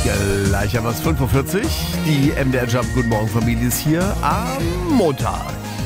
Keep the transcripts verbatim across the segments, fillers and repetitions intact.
Gleich haben wir es fünf Uhr vierzig. Die M D R Jump Guten Morgen Familie ist hier am Montag.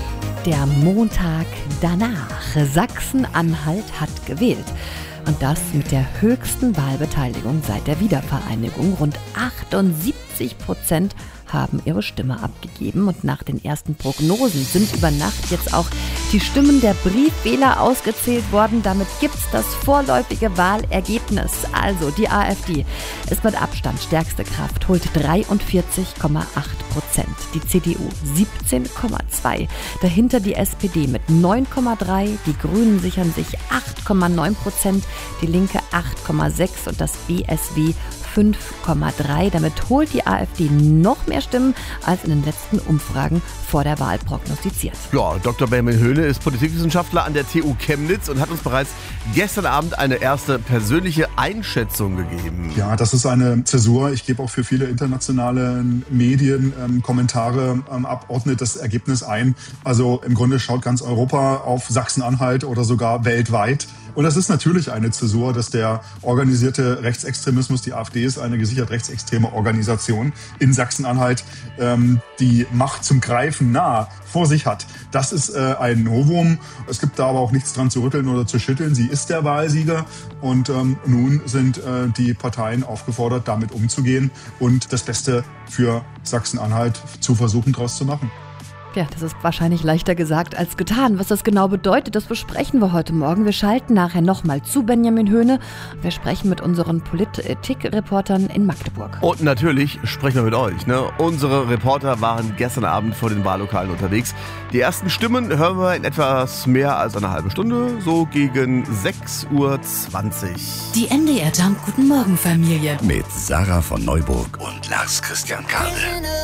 Der Montag danach. Sachsen-Anhalt hat gewählt. Und das mit der höchsten Wahlbeteiligung seit der Wiedervereinigung. Rund achtundsiebzig Prozent haben ihre Stimme abgegeben. Und nach den ersten Prognosen sind über Nacht jetzt auch die Stimmen der Briefwähler ausgezählt worden. Damit gibt's das vorläufige Wahlergebnis. Also die AfD ist mit Abstand stärkste Kraft, holt dreiundvierzig Komma acht Prozent. Die C D U siebzehn Komma zwei. Dahinter die S P D mit neun Komma drei. Die Grünen sichern sich acht Komma neun Prozent. Die Linke acht Komma sechs und das B S W fünf Komma drei. Damit holt die AfD noch mehr Stimmen als in den letzten Umfragen vor der Wahl prognostiziert. Ja, Doktor Benjamin Höhne ist Politikwissenschaftler an der T U Chemnitz und hat uns bereits gestern Abend eine erste persönliche Einschätzung gegeben. Ja, das ist eine Zäsur. Ich gebe auch für viele internationale Medien ähm, Kommentare ähm, ab, ordnet das Ergebnis ein. Also im Grunde schaut ganz Europa auf Sachsen-Anhalt oder sogar weltweit. Und das ist natürlich eine Zäsur, dass der organisierte Rechtsextremismus, die AfD ist eine gesichert rechtsextreme Organisation in Sachsen-Anhalt, ähm, die Macht zum Greifen nah vor sich hat. Das ist äh, ein Novum. Es gibt da aber auch nichts dran zu rütteln oder zu schütteln. Sie ist der Wahlsieger und ähm, nun sind äh, die Parteien aufgefordert, damit umzugehen und das Beste für Sachsen-Anhalt zu versuchen, daraus zu machen. Ja, das ist wahrscheinlich leichter gesagt als getan. Was das genau bedeutet, das besprechen wir heute Morgen. Wir schalten nachher nochmal zu Benjamin Höhne. Wir sprechen mit unseren Politik-Reportern in Magdeburg. Und natürlich sprechen wir mit euch. Ne? Unsere Reporter waren gestern Abend vor den Wahllokalen unterwegs. Die ersten Stimmen hören wir in etwas mehr als eine halbe Stunde, so gegen sechs Uhr zwanzig. Die M D R Jump Guten Morgen Familie. Mit Sarah von Neuburg und Lars Christian Kade.